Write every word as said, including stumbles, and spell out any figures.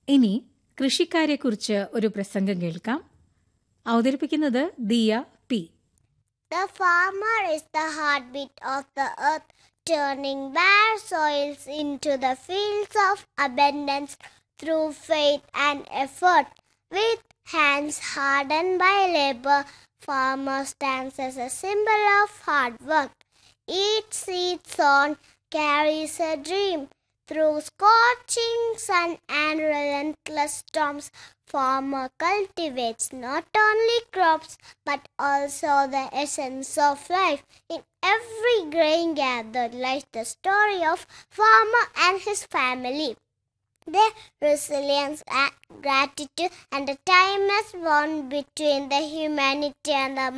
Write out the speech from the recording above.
ഇനി കൃഷിക്കാരെക്കുറിച്ച് ഒരു പ്രസംഗം കേൾക്കാം. അവതരിപ്പിക്കുന്നത് Diya P. The farmer is the heartbeat of the earth, turning bare soils into the fields of abundance through faith and effort. With hands hardened by labor, farmer stands as a symbol of hard work. Each seed sown carries a dream. Through scorching sun and relentless storms, farmer cultivates not only crops but also the essence of life. In every grain gathered lies the story of farmer and his family. Their resilience, gratitude, and the timeless bond between the humanity and the